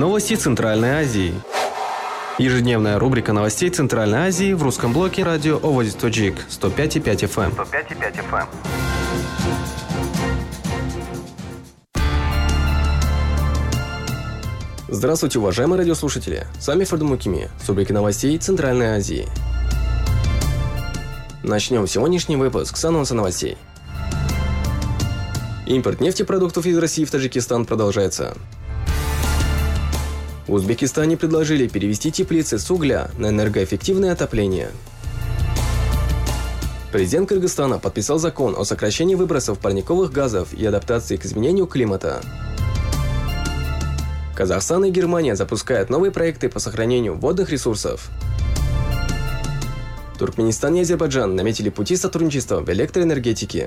Новости Центральной Азии. Ежедневная рубрика новостей Центральной Азии в русском блоке радио Оводи Тоджик 105,5 FM. Здравствуйте, уважаемые радиослушатели! С вами Фардан Мукими с рубрики новостей Центральной Азии. Начнем сегодняшний выпуск с анонса новостей. Импорт нефтепродуктов из России в Таджикистан продолжается. В Узбекистане предложили перевести теплицы с угля на энергоэффективное отопление. Президент Кыргызстана подписал закон о сокращении выбросов парниковых газов и адаптации к изменению климата. Казахстан и Германия запускают новые проекты по сохранению водных ресурсов. Туркменистан и Азербайджан наметили пути сотрудничества в электроэнергетике.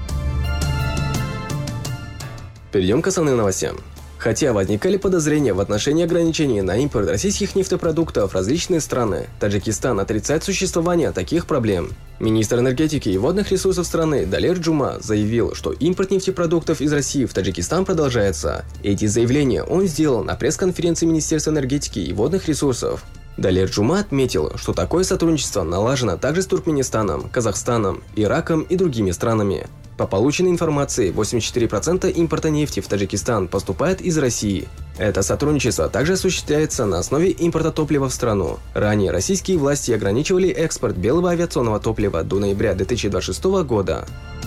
Перейдем к основным новостям. Хотя возникали подозрения в отношении ограничений на импорт российских нефтепродуктов в различные страны, Таджикистан отрицает существование таких проблем. Министр энергетики и водных ресурсов страны Далер Джума заявил, что импорт нефтепродуктов из России в Таджикистан продолжается. Эти заявления он сделал на пресс-конференции Министерства энергетики и водных ресурсов. Далер Джума отметил, что такое сотрудничество налажено также с Туркменистаном, Казахстаном, Ираком и другими странами. По полученной информации, 84% импорта нефти в Таджикистан поступает из России. Это сотрудничество также осуществляется на основе импорта топлива в страну. Ранее российские власти ограничивали экспорт белого авиационного топлива до ноября 2026 года.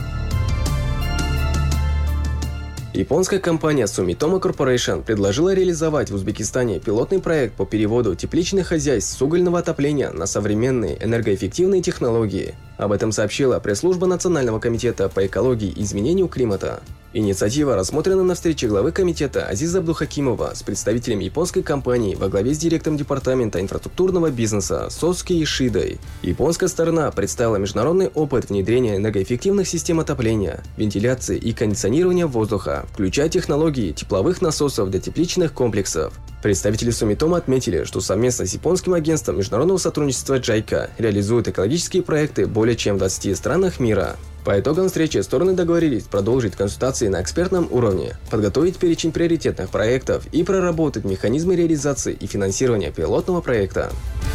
Японская компания Sumitomo Corporation предложила реализовать в Узбекистане пилотный проект по переводу тепличных хозяйств с угольного отопления на современные энергоэффективные технологии. Об этом сообщила пресс-служба Национального комитета по экологии и изменению климата. Инициатива рассмотрена на встрече главы комитета Азиза Абдухакимова с представителем японской компании во главе с директором департамента инфраструктурного бизнеса Соски Ишидой. Японская сторона представила международный опыт внедрения энергоэффективных систем отопления, вентиляции и кондиционирования воздуха, включая технологии тепловых насосов для тепличных комплексов. Представители Sumitomo отметили, что совместно с японским агентством международного сотрудничества JICA реализуют экологические проекты более чем в 20 странах мира. По итогам встречи стороны договорились продолжить консультации на экспертном уровне, подготовить перечень приоритетных проектов и проработать механизмы реализации и финансирования пилотного проекта.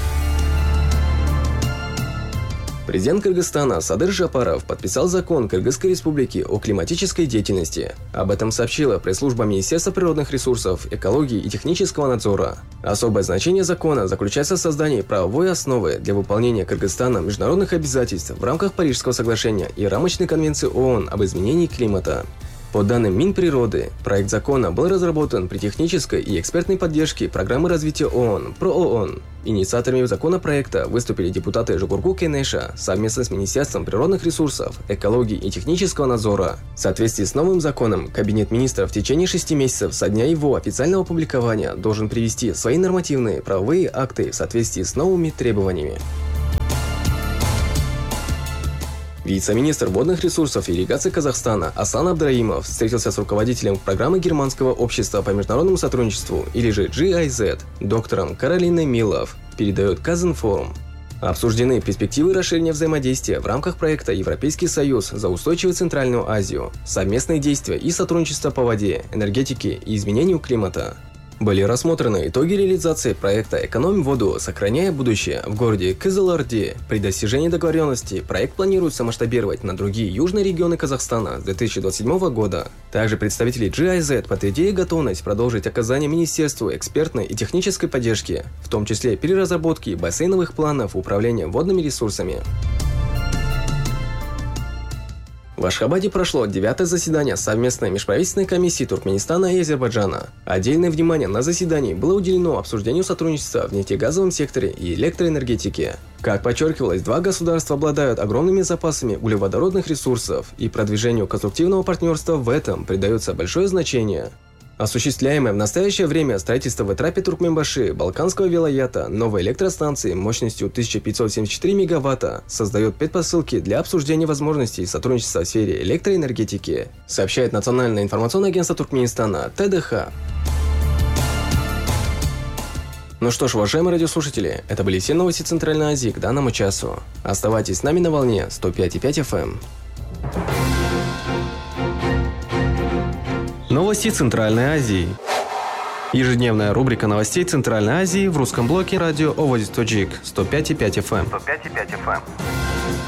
Президент Кыргызстана Садыр Жапаров подписал закон Кыргызской республики о климатической деятельности. Об этом сообщила пресс-служба Министерства природных ресурсов, экологии и технического надзора. Особое значение закона заключается в создании правовой основы для выполнения Кыргызстаном международных обязательств в рамках Парижского соглашения и рамочной конвенции ООН об изменении климата. По данным Минприроды, проект закона был разработан при технической и экспертной поддержке программы развития ООН «ПРООН». Инициаторами законопроекта выступили депутаты Жугургу Кенеша совместно с Министерством природных ресурсов, экологии и технического надзора. В соответствии с новым законом, Кабинет министров в течение 6 месяцев со дня его официального публикования должен привести свои нормативные правовые акты в соответствии с новыми требованиями. Вице-министр водных ресурсов и ирригации Казахстана Асан Абдраимов встретился с руководителем программы Германского общества по международному сотрудничеству, или же GIZ, доктором Каролиной Милов, передает Казинформ. Обсуждены перспективы расширения взаимодействия в рамках проекта «Европейский союз за устойчивую Центральную Азию», совместные действия и сотрудничество по воде, энергетике и изменению климата. Были рассмотрены итоги реализации проекта «Экономим воду, сохраняя будущее» в городе Кызылорде. При достижении договоренности проект планируется масштабировать на другие южные регионы Казахстана с 2027 года. Также представители GIZ подтвердили готовность продолжить оказание Министерству экспертной и технической поддержки, в том числе переразработки бассейновых планов управления водными ресурсами. В Ашхабаде прошло 9-е заседание совместной межправительственной комиссии Туркменистана и Азербайджана. Отдельное внимание на заседании было уделено обсуждению сотрудничества в нефтегазовом секторе и электроэнергетике. Как подчеркивалось, два государства обладают огромными запасами углеводородных ресурсов, и продвижению конструктивного партнерства в этом придается большое значение. Осуществляемое в настоящее время строительство в Этрапе Туркменбаши Балканского вилаята новой электростанции мощностью 1574 мегаватта создает предпосылки для обсуждения возможностей сотрудничества в сфере электроэнергетики, сообщает Национальное информационное агентство Туркменистана ТДХ. Ну что ж, уважаемые радиослушатели, это были все новости Центральной Азии к данному часу. Оставайтесь с нами на волне 105,5 FM. Новости Центральной Азии. Ежедневная рубрика новостей Центральной Азии в русском блоке радио Оводи Тоджик 105,5 FM.